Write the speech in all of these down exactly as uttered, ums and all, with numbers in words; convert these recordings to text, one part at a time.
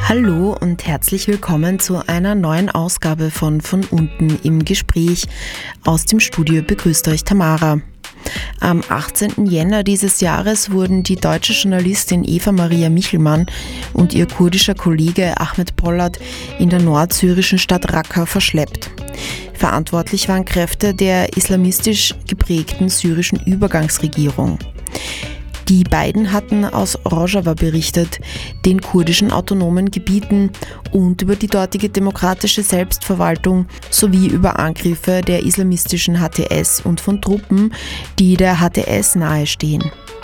Hallo und herzlich willkommen zu einer neuen Ausgabe von Von unten im Gespräch. Aus dem Studio begrüßt euch Tamara. Am achtzehnten Jänner dieses Jahres wurden die deutsche Journalistin Eva Maria Michelmann und ihr kurdischer Kollege Ahmet Polat in der nordsyrischen Stadt Raqqa verschleppt. Verantwortlich waren Kräfte der islamistisch geprägten syrischen Übergangsregierung. Die beiden hatten aus Rojava berichtet, den kurdischen autonomen Gebieten, und über die dortige demokratische Selbstverwaltung sowie über Angriffe der islamistischen H T S und von Truppen, die der H T S nahestehen.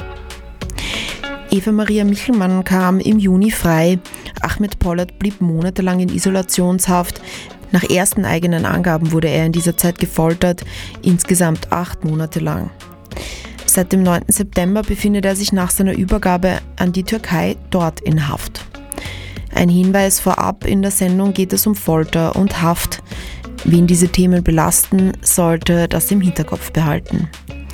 Eva Maria Michelmann kam im Juni frei. Ahmet Polat blieb monatelang in Isolationshaft. Nach ersten eigenen Angaben wurde er in dieser Zeit gefoltert, insgesamt acht Monate lang. Seit dem neunten September befindet er sich nach seiner Übergabe an die Türkei dort in Haft. Ein Hinweis vorab: In der Sendung geht es um Folter und Haft. Wen diese Themen belasten, sollte das im Hinterkopf behalten.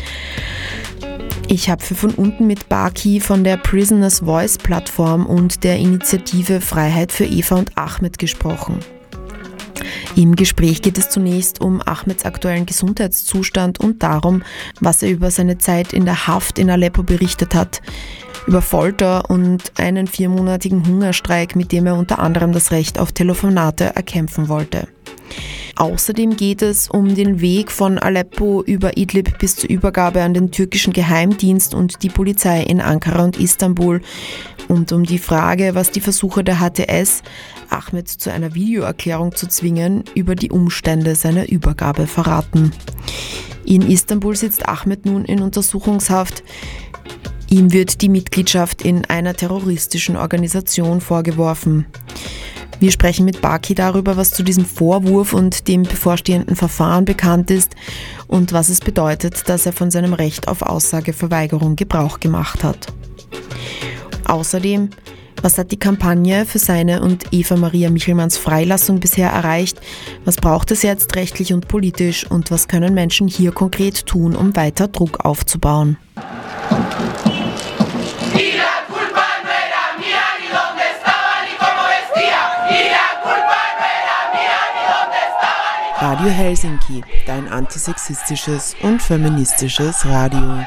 Ich habe für Von unten mit Baki von der Prisoners Voice Plattform und der Initiative Freiheit für Eva und Ahmet gesprochen. Im Gespräch geht es zunächst um Ahmets aktuellen Gesundheitszustand und darum, was er über seine Zeit in der Haft in Aleppo berichtet hat, über Folter und einen viermonatigen Hungerstreik, mit dem er unter anderem das Recht auf Telefonate erkämpfen wollte. Außerdem geht es um den Weg von Aleppo über Idlib bis zur Übergabe an den türkischen Geheimdienst und die Polizei in Ankara und Istanbul und um die Frage, was die Versuche der H T S, Ahmet zu einer Videoerklärung zu zwingen, über die Umstände seiner Übergabe verraten. In Istanbul sitzt Ahmet nun in Untersuchungshaft. Ihm wird die Mitgliedschaft in einer terroristischen Organisation vorgeworfen. Wir sprechen mit Baki darüber, was zu diesem Vorwurf und dem bevorstehenden Verfahren bekannt ist und was es bedeutet, dass er von seinem Recht auf Aussageverweigerung Gebrauch gemacht hat. Außerdem, was hat die Kampagne für seine und Eva Maria Michelmanns Freilassung bisher erreicht? Was braucht es jetzt rechtlich und politisch? Und was können Menschen hier konkret tun, um weiter Druck aufzubauen? Radio Helsinki, dein antisexistisches und feministisches Radio.